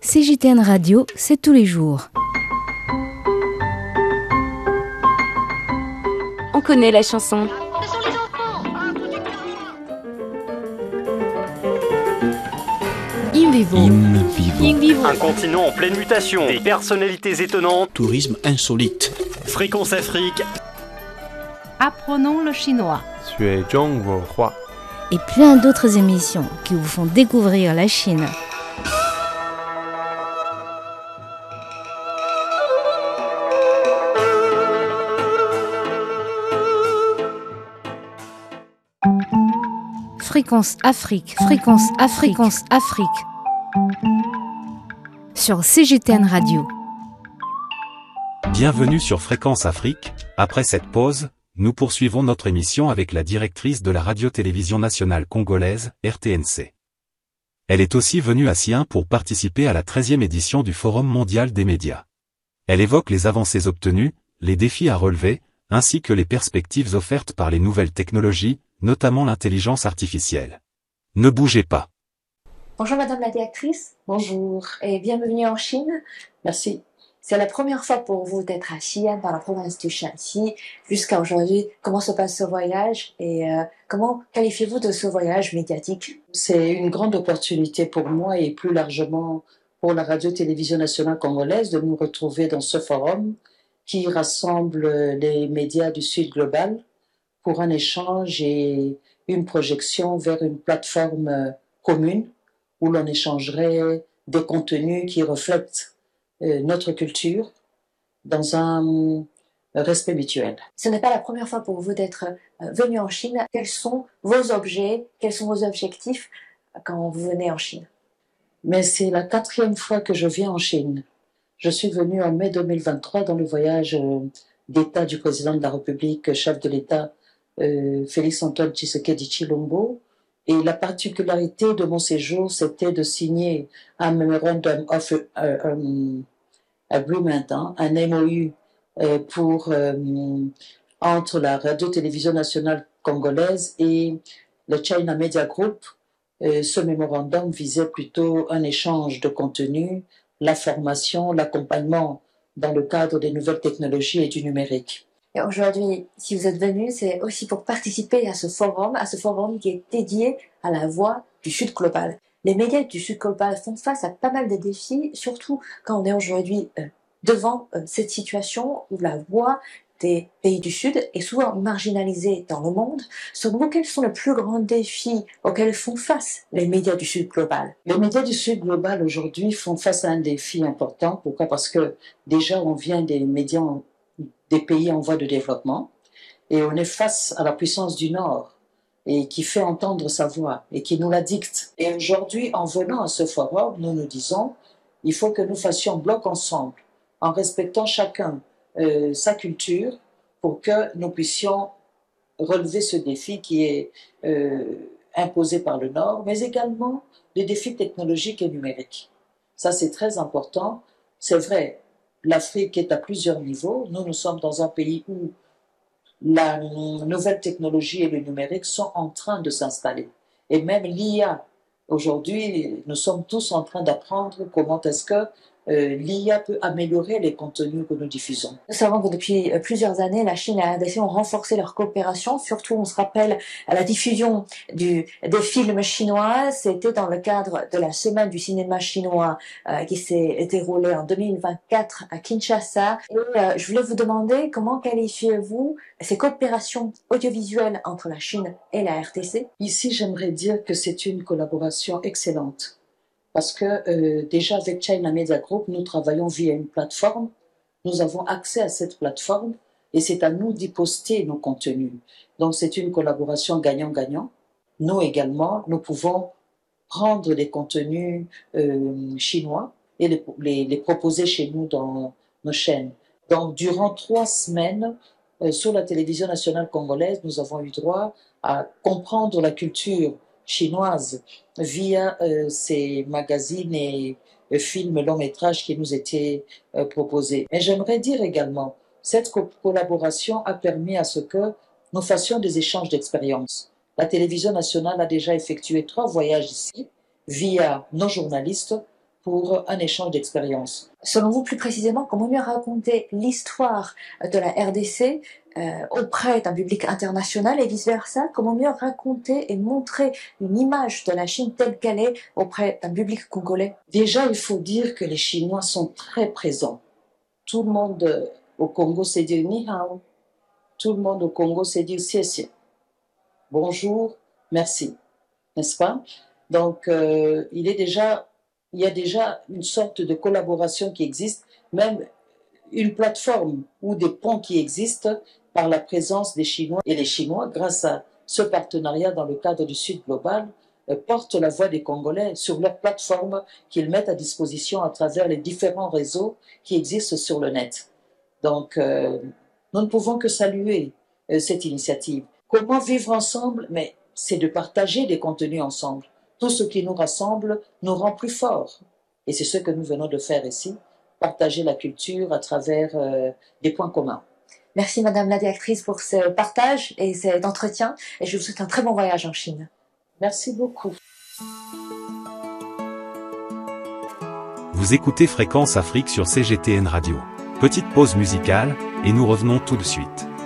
CJTN Radio, c'est tous les jours. On connaît la chanson. In vivo. In vivo. Un continent en pleine mutation, des personnalités étonnantes, Tourisme insolite. Fréquence Afrique. Apprenons le chinois. Et plein d'autres émissions qui vous font découvrir la Chine. Fréquence Afrique, Fréquence Afrique, Fréquence Afrique. Sur CJTN Radio. Bienvenue sur Fréquence Afrique. Après cette pause, nous poursuivons notre émission avec la directrice de la radio-télévision nationale congolaise, RTNC. Elle est aussi venue à Xi'an pour participer à la 13e édition du Forum mondial des médias. Elle évoque les avancées obtenues, les défis à relever, ainsi que les perspectives offertes par les nouvelles technologies, notamment l'intelligence artificielle. Ne bougez pas. Bonjour Madame la directrice. Bonjour. Et bienvenue en Chine. Merci. C'est la première fois pour vous d'être à Xi'an, dans la province du Shanxi. Jusqu'à aujourd'hui, comment se passe ce voyage et comment qualifiez-vous de ce voyage médiatique? C'est une grande opportunité pour moi et plus largement pour la radio-télévision nationale congolaise de nous retrouver dans ce forum qui rassemble les médias du Sud global pour un échange et une projection vers une plateforme commune où l'on échangerait des contenus qui reflètent notre culture dans un respect mutuel. Ce n'est pas la première fois pour vous d'être venu en Chine. Quels sont vos objets, quels sont vos objectifs quand vous venez en Chine? Mais c'est la 4e fois que je viens en Chine. Je suis venue en mai 2023 dans le voyage d'État du président de la République, chef de l'État, Félix-Antoine Tshisekedi Tshilombo. Et la particularité de mon séjour, c'était de signer un Memorandum of Agreement, un MOU entre la radio-télévision nationale congolaise et le China Media Group. Ce mémorandum visait plutôt un échange de contenu, la formation, l'accompagnement dans le cadre des nouvelles technologies et du numérique. Et aujourd'hui, si vous êtes venu, c'est aussi pour participer à ce forum qui est dédié à la voix du Sud global. Les médias du Sud global font face à pas mal de défis, surtout quand on est aujourd'hui devant cette situation où la voix des pays du Sud est souvent marginalisée dans le monde. Selon vous, quels sont les plus grands défis auxquels font face les médias du Sud global? Les médias du Sud global aujourd'hui font face à un défi important. Pourquoi? Parce que déjà on vient des médias des pays en voie de développement et on est face à la puissance du Nord et qui fait entendre sa voix et qui nous la dicte. Et aujourd'hui, en venant à ce forum, nous nous disons, il faut que nous fassions bloc ensemble en respectant chacun sa culture pour que nous puissions relever ce défi qui est imposé par le Nord, mais également les défis technologiques et numériques. Ça, c'est très important. C'est vrai, l'Afrique est à plusieurs niveaux. Nous sommes dans un pays où la nouvelle technologie et le numérique sont en train de s'installer. Et même l'IA, aujourd'hui, nous sommes tous en train d'apprendre comment est-ce que l'IA peut améliorer les contenus que nous diffusons. Nous savons que depuis plusieurs années, la Chine et la RDC ont renforcé leur coopération. Surtout, on se rappelle à la diffusion des films chinois. C'était dans le cadre de la semaine du cinéma chinois qui s'est déroulée en 2024 à Kinshasa. Et je voulais vous demander comment qualifiez-vous ces coopérations audiovisuelles entre la Chine et la RDC? Ici, j'aimerais dire que c'est une collaboration excellente. Parce que déjà avec China Media Group, nous travaillons via une plateforme, nous avons accès à cette plateforme et c'est à nous d'y poster nos contenus. Donc c'est une collaboration gagnant-gagnant. Nous également, nous pouvons prendre les contenus chinois et les proposer chez nous dans nos chaînes. Donc durant 3 semaines, sur la télévision nationale congolaise, nous avons eu droit à comprendre la culture chinoise via ces magazines et films long métrages qui nous étaient proposés. Et j'aimerais dire également, cette collaboration a permis à ce que nous fassions des échanges d'expériences. La télévision nationale a déjà effectué 3 voyages ici via nos journalistes pour un échange d'expériences. Selon vous, plus précisément, comment mieux raconter l'histoire de la RDC auprès d'un public international et vice-versa? Comment mieux raconter et montrer une image de la Chine telle qu'elle est auprès d'un public congolais? Déjà, il faut dire que les Chinois sont très présents. Tout le monde au Congo sait dire ni hao. Tout le monde au Congo sait dire xie. Bonjour, merci. N'est-ce pas? Donc, il y a déjà une sorte de collaboration qui existe, même une plateforme ou des ponts qui existent par la présence des Chinois. Et les Chinois, grâce à ce partenariat dans le cadre du Sud Global, portent la voix des Congolais sur leur plateforme qu'ils mettent à disposition à travers les différents réseaux qui existent sur le net. Donc, nous ne pouvons que saluer cette initiative. Comment vivre ensemble? Mais c'est de partager des contenus ensemble. Tout ce qui nous rassemble nous rend plus forts. Et c'est ce que nous venons de faire ici, partager la culture à travers des points communs. Merci Madame la directrice pour ce partage et cet entretien. Et je vous souhaite un très bon voyage en Chine. Merci beaucoup. Vous écoutez Fréquence Afrique sur CGTN Radio. Petite pause musicale, et nous revenons tout de suite.